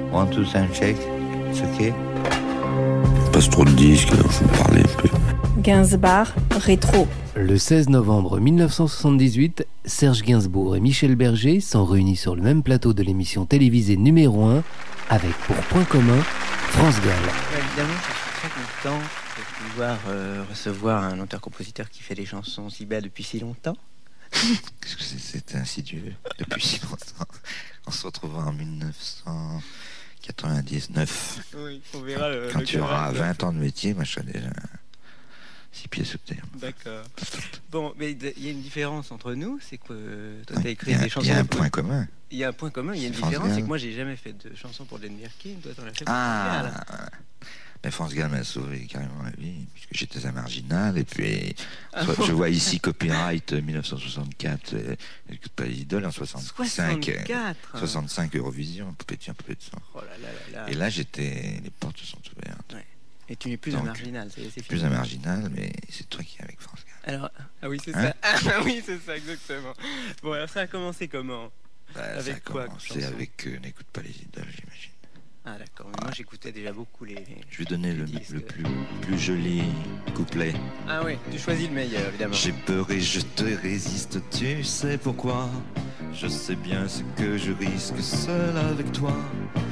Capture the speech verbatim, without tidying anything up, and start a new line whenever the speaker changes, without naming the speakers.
One, two, sound check. C'est ok.
Passe trop de disques, alors je vais me parler un peu.
Gainsbourg, rétro.
Le seize novembre mille neuf cent soixante-dix-huit, Serge Gainsbourg et Michel Berger sont réunis sur le même plateau de l'émission télévisée numéro un avec pour point commun France Gall.
Ouais, évidemment, je suis très content de pouvoir euh, recevoir un auteur-compositeur qui fait des chansons si belles depuis si longtemps.
Qu'est-ce que c'est, c'est insidieux depuis si longtemps. On se retrouvera en dix-neuf cent quatre-vingt-dix-neuf.
Oui, on verra le,
Quand
le
tu auras
canal.
vingt ans de métier, moi je serai déjà six pieds sous terre.
D'accord. Bon, mais il y a une différence entre nous, c'est que euh, toi, tu as écrit
Il y a,
des chansons.
il y a un
pour-
point commun.
Il y a un point commun, il y a une
France
différence,
Gall.
c'est que moi, j'ai jamais fait de chansons pour Jane Birkin, toi, t'en as fait pour
Ah,
France Gall.
mais France Gall m'a sauvé carrément la vie, puisque j'étais un marginal, et puis
Ah
soit-
bon
je vois ici copyright euh, dix-neuf cent soixante-quatre, euh, N'écoute pas les idoles en soixante-cinq,
soixante-quatre.
soixante-cinq Eurovision, poupée de poupée de sang.
Oh là là là là.
Et là, j'étais, les portes se sont ouvertes.
Et tu n'es plus
Donc,
un marginal, c'est c'est
Plus
fini.
un marginal, mais c'est toi qui es avec France Gall.
Alors, ah oui, c'est
Hein
ça. Ah oui, c'est ça, exactement. Bon, alors ça a commencé comment?
Bah,
Avec
ça a
quoi,
commencé
chanson
avec euh, N'écoute pas les idoles, j'imagine.
Ah d'accord, mais moi j'écoutais déjà beaucoup les...
Je vais donner le,
les disques.
le plus, plus joli couplet.
Ah oui, tu choisis le meilleur, évidemment.
J'ai peur et je te résiste, tu sais pourquoi. Je sais bien ce que je risque seul avec toi.